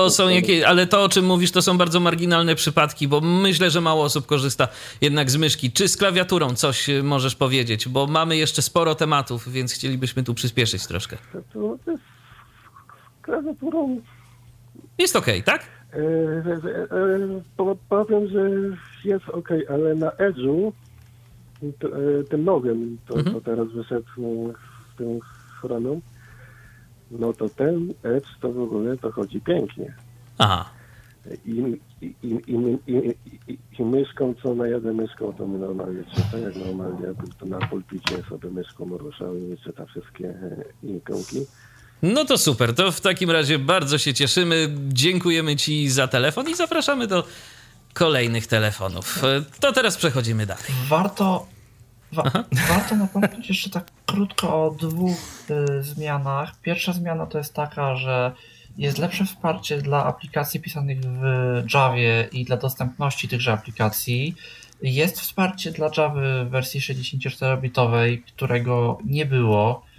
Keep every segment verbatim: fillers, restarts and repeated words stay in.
to są jakieś, ale to, o czym mówisz, to są bardzo marginalne przypadki, bo myślę, że mało osób korzysta jednak z myszki. Czy z klawiaturą coś możesz powiedzieć? Bo mamy jeszcze sporo tematów, więc chcielibyśmy tu przyspieszyć troszkę. To jest z klawiaturą... Jest okej, okay, tak? E, e, powiem, że jest okej, okay, ale na Edge'u, to, e, tym nowym, to, mhm. to teraz wyszedł z tym chroną, no to ten Edge to w ogóle to chodzi pięknie. Aha. I, i, i, i, i, i, i myszką, co najadę myszką, to my normalnie czyta, jak normalnie, jakby to na pulpicie sobie myszką ruszał i czyta wszystkie ikołki. No to super, to w takim razie bardzo się cieszymy, dziękujemy Ci za telefon i zapraszamy do kolejnych telefonów. To teraz przechodzimy dalej. Warto, wa- warto napomnieć jeszcze tak krótko o dwóch y, zmianach. Pierwsza zmiana to jest taka, że jest lepsze wsparcie dla aplikacji pisanych w Javie i dla dostępności tychże aplikacji. Jest wsparcie dla Javy w wersji sześćdziesięcioczterobitowej, którego nie było.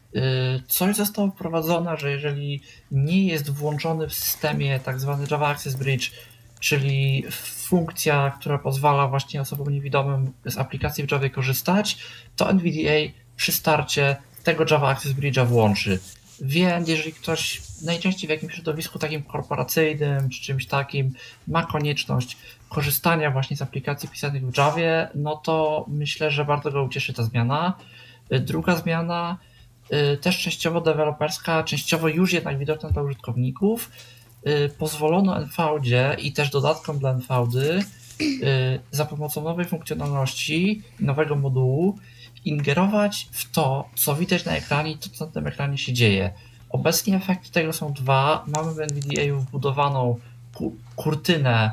Coś zostało wprowadzone, że jeżeli nie jest włączony w systemie tak zwany Java Access Bridge, czyli funkcja, która pozwala właśnie osobom niewidomym z aplikacji w Javie korzystać, to N V D A przy starcie tego Java Access Bridge'a włączy. Więc jeżeli ktoś najczęściej w jakimś środowisku takim korporacyjnym czy czymś takim ma konieczność korzystania właśnie z aplikacji pisanych w Javie, no to myślę, że bardzo go ucieszy ta zmiana. Druga zmiana, też częściowo deweloperska, częściowo już jednak widoczna dla użytkowników. Pozwolono N V D i też dodatkom dla N V D za pomocą nowej funkcjonalności, nowego modułu ingerować w to, co widać na ekranie i to, co na tym ekranie się dzieje. Obecnie efekty tego są dwa. Mamy w N V D A wbudowaną ku- kurtynę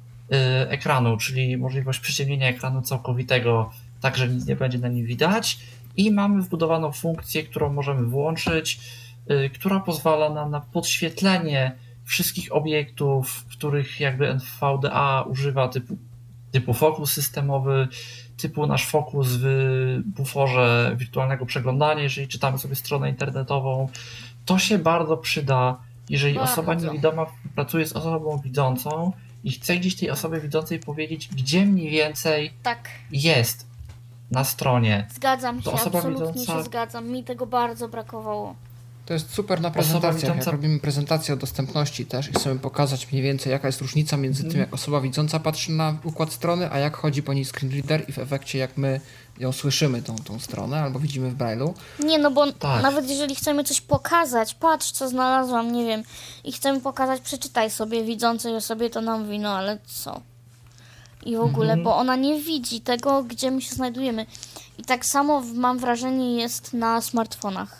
ekranu, czyli możliwość przyciemnienia ekranu całkowitego, tak że nic nie będzie na nim widać. I mamy wbudowaną funkcję, którą możemy włączyć, yy, która pozwala nam na podświetlenie wszystkich obiektów, których jakby N V D A używa, typu, typu fokus systemowy, typu nasz fokus w buforze wirtualnego przeglądania, jeżeli czytamy sobie stronę internetową. To się bardzo przyda, jeżeli bardzo. Osoba niewidoma pracuje z osobą widzącą i chce gdzieś tej osobie widzącej powiedzieć, gdzie mniej więcej tak. jest na stronie. Zgadzam się, absolutnie widząca... się zgadzam. Mi tego bardzo brakowało. To jest super na prezentacjach. Widząca... Jak robimy prezentację o dostępności też i chcemy pokazać mniej więcej, jaka jest różnica między mm. tym, jak osoba widząca patrzy na układ strony, a jak chodzi po niej screen reader i w efekcie jak my ją słyszymy, tą, tą stronę, albo widzimy w Braille'u. Nie, no bo tak. Nawet jeżeli chcemy coś pokazać, patrz co znalazłam, nie wiem, i chcemy pokazać, przeczytaj sobie widzącej osobie, to nam mówi, no ale co? I w ogóle, mm-hmm. bo ona nie widzi tego, gdzie my się znajdujemy. I tak samo mam wrażenie jest na smartfonach.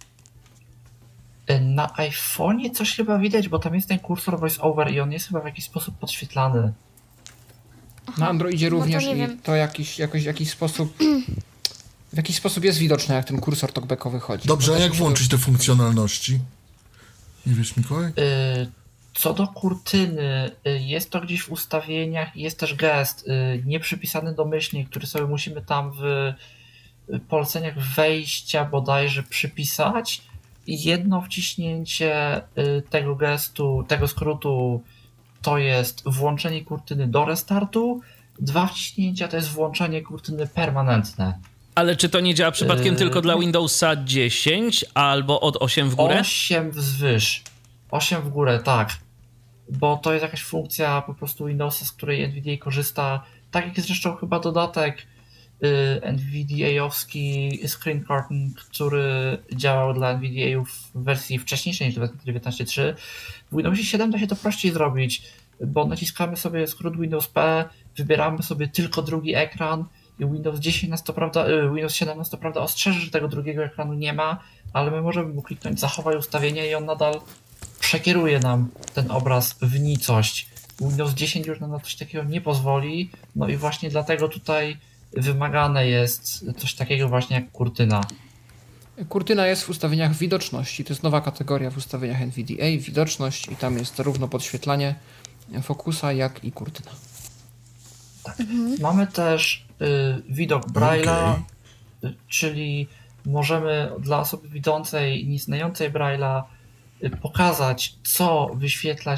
Na iPhone'ie coś chyba widać, bo tam jest ten kursor voice over i on jest chyba w jakiś sposób podświetlany. Aha, na Androidzie również no to i wiem. To jakiś, jakoś, jakiś sposób w jakiś sposób jest widoczne, jak ten kursor talkbackowy chodzi. Dobrze, a jak włączyć te funkcjonalności? Nie wiesz, Mikołaj? Co do kurtyny, jest to gdzieś w ustawieniach, jest też gest nieprzypisany domyślnie, który sobie musimy tam w poleceniach wejścia bodajże przypisać. Jedno wciśnięcie tego gestu, tego skrótu to jest włączenie kurtyny do restartu, dwa wciśnięcia to jest włączenie kurtyny permanentne. Ale czy to nie działa przypadkiem yy... tylko dla Windowsa dziesięć albo od osiem w górę? osiem wzwyż. osiem w górę, tak. Bo to jest jakaś funkcja po prostu Windowsa, z której N V D A korzysta. Tak jak jest zresztą chyba dodatek N V D A-owski Screen Curtain, który działał dla N V D A w wersji wcześniejszej niż dziewiętnaście trzy. W Windowsie siedem da się to prościej zrobić, bo naciskamy sobie skrót Windows P, wybieramy sobie tylko drugi ekran i Windows dziesięć nas to prawda, Windows siedem nas to prawda ostrzeże, że tego drugiego ekranu nie ma, ale my możemy mu kliknąć zachowaj ustawienia i on nadal przekieruje nam ten obraz w nicość. Windows dziesięć już nam na coś takiego nie pozwoli, no i właśnie dlatego tutaj wymagane jest coś takiego właśnie jak kurtyna. Kurtyna jest w ustawieniach widoczności. To jest nowa kategoria w ustawieniach N V D A, widoczność i tam jest zarówno podświetlanie fokusa, jak i kurtyna. Tak. Mhm. Mamy też y, widok Braille'a, okay. y, czyli możemy dla osoby widzącej i nieznającej Braille'a y, pokazać, co wyświetla